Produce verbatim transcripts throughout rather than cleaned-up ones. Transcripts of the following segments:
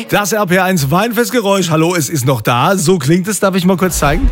Das R P R eins Weinfestgeräusch. Hallo, es ist noch da. So klingt es. Darf ich mal kurz zeigen?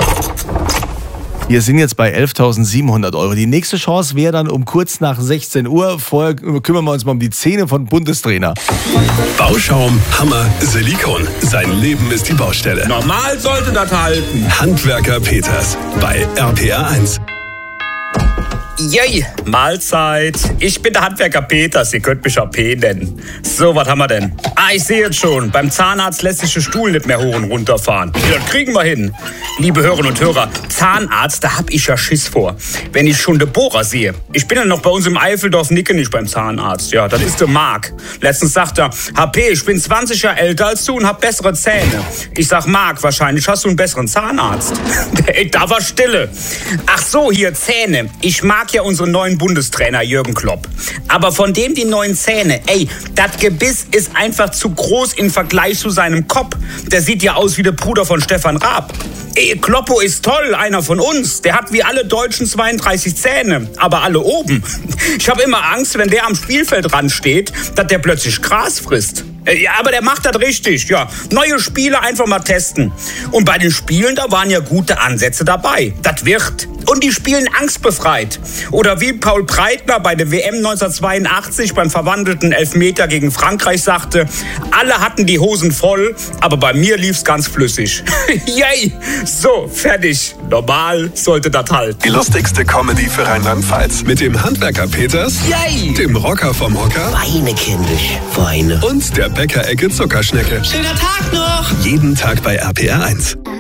Wir sind jetzt bei elftausendsiebenhundert Euro. Die nächste Chance wäre dann um kurz nach sechzehn Uhr. Vorher kümmern wir uns mal um die Zähne von Bundestrainer. Bauschaum, Hammer, Silikon. Sein Leben ist die Baustelle. Normal sollte das halten. Handwerker Peters bei R P R eins. Yay, Mahlzeit. Ich bin der Handwerker Peters, ihr könnt mich A P nennen. So, was haben wir denn? Ah, ich sehe jetzt schon, beim Zahnarzt lässt sich der Stuhl nicht mehr hoch und runter fahren. Ja, das kriegen wir hin. Liebe Hörerinnen und Hörer, Zahnarzt, da hab ich ja Schiss vor. Wenn ich schon den Bohrer sehe. Ich bin ja noch bei uns im Eifeldorf Nicke nicht beim Zahnarzt. Ja, das ist der Marc. Letztens sagt er, H P, ich bin zwanzig Jahre älter als du und hab bessere Zähne. Ich sag, Marc, wahrscheinlich hast du einen besseren Zahnarzt. Ey, da war Stille. Ach so, hier, Zähne. Ich mag ja unseren neuen Bundestrainer Jürgen Klopp. Aber von dem die neuen Zähne, ey, das Gebiss ist einfach zu groß im Vergleich zu seinem Kopf. Der sieht ja aus wie der Bruder von Stefan Raab. Ey, Kloppo ist toll, einer von uns. Der hat wie alle Deutschen zweiunddreißig Zähne, aber alle oben. Ich habe immer Angst, wenn der am Spielfeldrand steht, dass der plötzlich Gras frisst. Ja, aber der macht das richtig, ja. Neue Spiele einfach mal testen. Und bei den Spielen, da waren ja gute Ansätze dabei. Das wird. Und die spielen angstbefreit. Oder wie Paul Breitner bei der W M neunzehnhundertzweiundachtzig beim verwandelten Elfmeter gegen Frankreich sagte, alle hatten die Hosen voll, aber bei mir lief's ganz flüssig. Yay! So, fertig. Normal sollte das halten. Die lustigste Comedy für Rheinland-Pfalz. Mit dem Handwerker Peters, Yay! dem Rocker vom Hocker Weine, kindisch, Weine. und der Bäckerecke Zuckerschnecke. Schöner Tag noch! Jeden Tag bei R P R eins.